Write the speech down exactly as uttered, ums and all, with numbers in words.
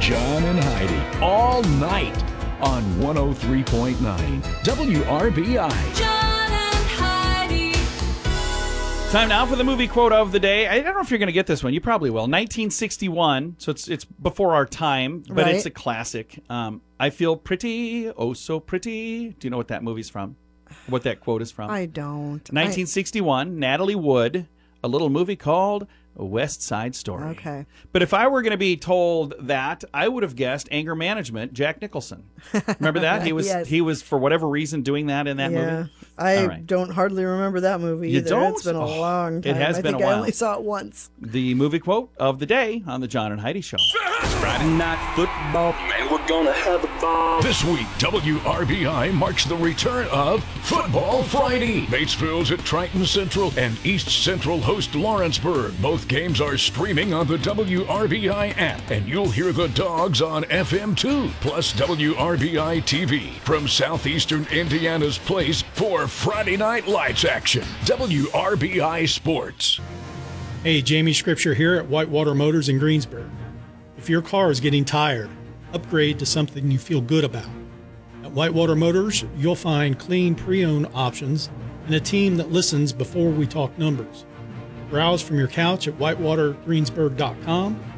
John and Heidi, all night on one oh three point nine W R B I. John and Heidi. Time now for the movie quote of the day. I don't know if you're going to get this one. You probably will. nineteen sixty-one, so it's it's before our time, but Right. it's a classic. Um, I feel pretty, oh so pretty. Do you know what that movie's from? What that quote is from? I don't. nineteen sixty-one, Natalie Wood, a little movie called West Side Story. Okay. But if I were going to be told that, I would have guessed Anger Management, Jack Nicholson. Remember that? He was Yes. he was for whatever reason doing that in that I, yeah. movie. I All right. don't hardly remember that movie You either. don't? It's been a Oh, long it time. has I been a think I while. only saw it once. The movie quote of the day on the John and Heidi Show. Friday night football, man, we're gonna have a ball. This week, W R B I marks the return of Football Friday. Batesville's at Triton Central and East Central host Lawrenceburg. Both games are streaming on the W R B I app, and you'll hear the Dogs on F M too, plus W R B I T V from southeastern Indiana's place for Friday Night Lights action. W R B I Sports. Hey, Jamie Scripture here at Whitewater Motors in Greensburg. If your car is getting tired, upgrade to something you feel good about. At Whitewater Motors, you'll find clean pre-owned options and a team that listens before we talk numbers. Browse from your couch at whitewater greensburg dot com